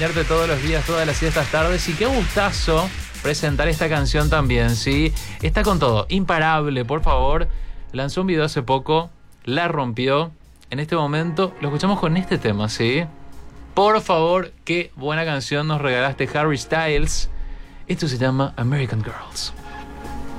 acompañarte todos los días, todas las siestas tardes. Y qué gustazo presentar esta canción también, ¿sí? Está con todo, imparable, por favor. Lanzó un video hace poco, la rompió. En este momento lo escuchamos con este tema, ¿sí? Por favor, qué buena canción nos regalaste, Harry Styles. Esto se llama American Girls.